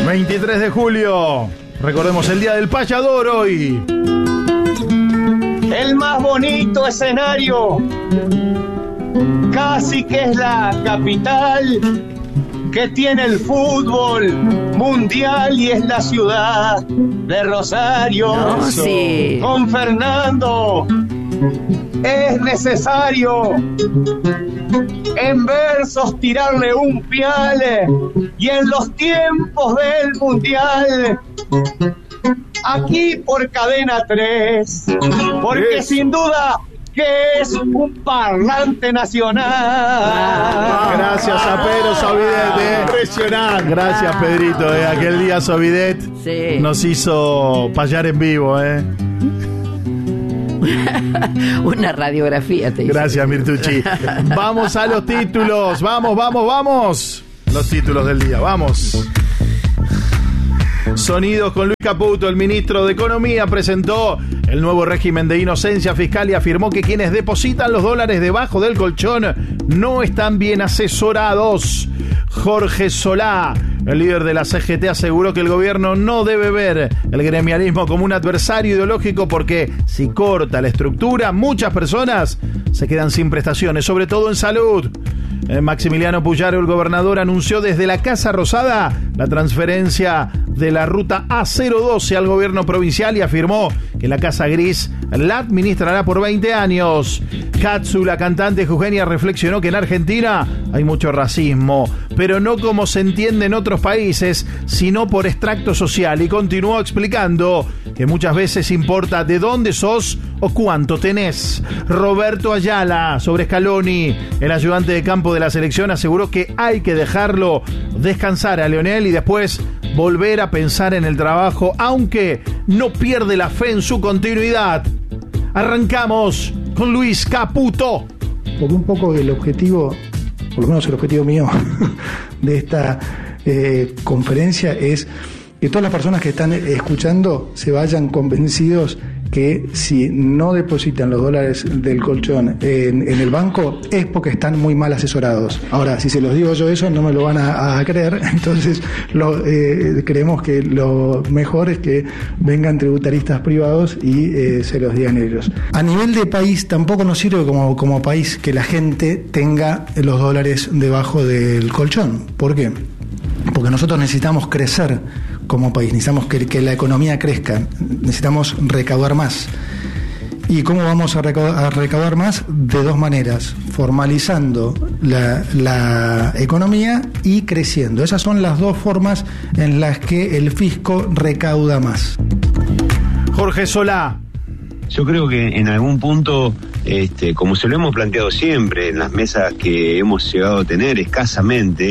23 de julio. Recordemos el Día del Payador hoy. El más bonito escenario, casi que es la capital que tiene el fútbol mundial y es la ciudad de Rosario. No, sí. Con Fernando es necesario en versos tirarle un pial y en los tiempos del mundial aquí por Cadena 3, porque sin duda que es un parlante nacional. Gracias a Pedro Sobidet. Impresionante. Gracias, Pedrito. Aquel día Sobidet nos hizo payar en vivo. Una radiografía, te dice. Gracias, Mirtucci. Vamos a los títulos. Vamos. Los títulos del día. Vamos. Sonidos con Luis Caputo. El ministro de Economía presentó el nuevo régimen de inocencia fiscal y afirmó que quienes depositan los dólares debajo del colchón no están bien asesorados. Jorge Solá, el líder de la CGT, aseguró que el gobierno no debe ver el gremialismo como un adversario ideológico porque si corta la estructura, muchas personas se quedan sin prestaciones, sobre todo en salud. Maximiliano Puyaro, el gobernador, anunció desde la Casa Rosada la transferencia de la ruta A012 al gobierno provincial y afirmó que la Casa Gris la administrará por 20 años. Katsu, la cantante jujeña, reflexionó que en Argentina hay mucho racismo, pero no como se entiende en otros países, sino por extracto social, y continuó explicando que muchas veces importa de dónde sos o cuánto tenés. Roberto Ayala, sobre Scaloni, el ayudante de campo de la selección, aseguró que hay que dejarlo descansar a Lionel y después volver a pensar en el trabajo, aunque no pierde la fe en su continuidad. Arrancamos con Luis Caputo. Porque un poco el objetivo, por lo menos el objetivo mío de esta conferencia es que todas las personas que están escuchando se vayan convencidos que si no depositan los dólares del colchón en el banco es porque están muy mal asesorados. Ahora, si se los digo yo eso, no me lo van a creer, entonces creemos que lo mejor es que vengan tributaristas privados y se los digan ellos. A nivel de país, tampoco nos sirve como país que la gente tenga los dólares debajo del colchón. ¿Por qué? Porque nosotros necesitamos crecer como país, necesitamos que la economía crezca, necesitamos recaudar más. ¿Y cómo vamos a recaudar más? De dos maneras: formalizando la economía y creciendo. Esas son las dos formas en las que el fisco recauda más. Jorge Solá. Yo creo que en algún punto, como se lo hemos planteado siempre en las mesas que hemos llegado a tener escasamente,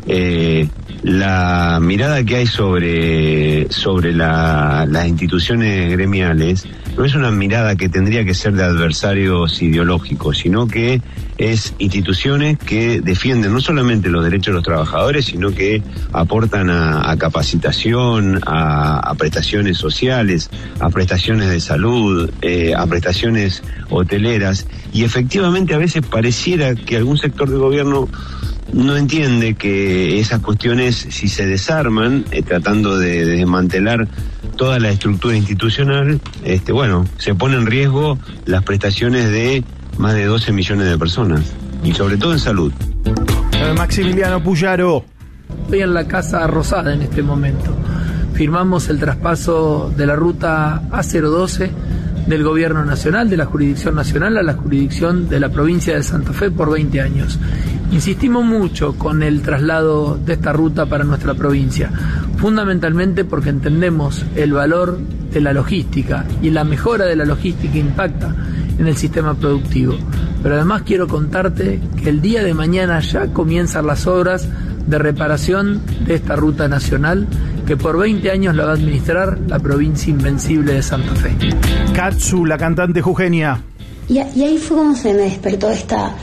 la mirada que hay sobre las instituciones gremiales no es una mirada que tendría que ser de adversarios ideológicos, sino que es instituciones que defienden no solamente los derechos de los trabajadores, sino que aportan a capacitación, a prestaciones sociales, a prestaciones de salud, a prestaciones hoteleras, y efectivamente a veces pareciera que algún sector del gobierno no entiende que esas cuestiones, si se desarman, tratando de desmantelar toda la estructura institucional, se pone en riesgo las prestaciones de más de 12 millones de personas, y sobre todo en salud. Maximiliano Puyaro. Estoy en la Casa Rosada en este momento. Firmamos el traspaso de la ruta A012 del Gobierno Nacional, de la jurisdicción nacional a la jurisdicción de la provincia de Santa Fe por 20 años. Insistimos mucho con el traslado de esta ruta para nuestra provincia, fundamentalmente porque entendemos el valor de la logística, y la mejora de la logística impacta en el sistema productivo. Pero además quiero contarte que el día de mañana ya comienzan las obras de reparación de esta ruta nacional, que por 20 años la va a administrar la provincia invencible de Santa Fe. Katsu, la cantante jujeña. Y ahí fue como se me despertó esta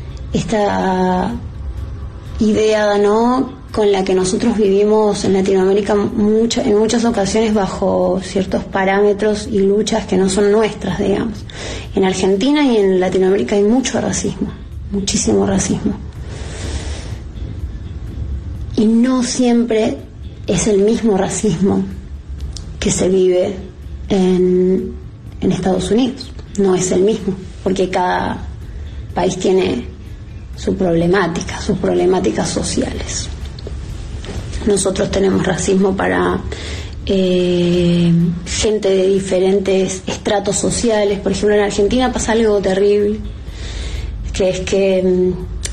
idea, ¿no?, con la que nosotros vivimos en Latinoamérica en muchas ocasiones bajo ciertos parámetros y luchas que no son nuestras, digamos. En Argentina y en Latinoamérica hay mucho racismo, muchísimo racismo. Y no siempre es el mismo racismo que se vive en Estados Unidos. No es el mismo, porque cada país tiene sus problemáticas sociales. Nosotros tenemos racismo para gente de diferentes estratos sociales. Por ejemplo, en Argentina pasa algo terrible, que es que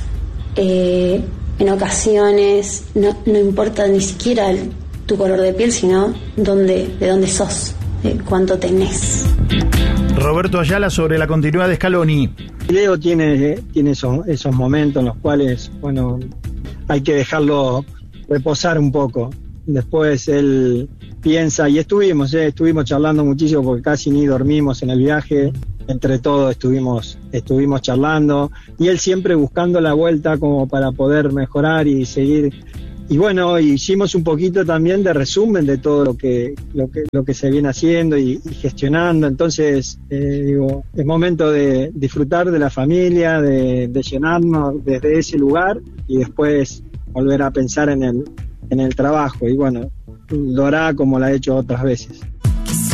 en ocasiones no importa ni siquiera tu color de piel, sino de dónde sos, cuánto tenés. Roberto Ayala sobre la continuidad de Scaloni. Leo tiene esos momentos en los cuales, bueno, hay que dejarlo reposar un poco. Después él piensa, y estuvimos charlando muchísimo porque casi ni dormimos en el viaje, entre todos estuvimos charlando, y él siempre buscando la vuelta como para poder mejorar y seguir. Y bueno, hicimos un poquito también de resumen de todo lo que se viene haciendo y gestionando. Entonces, es momento de disfrutar de la familia, de llenarnos desde ese lugar y después volver a pensar en el trabajo. Y bueno, lo hará como lo ha hecho otras veces.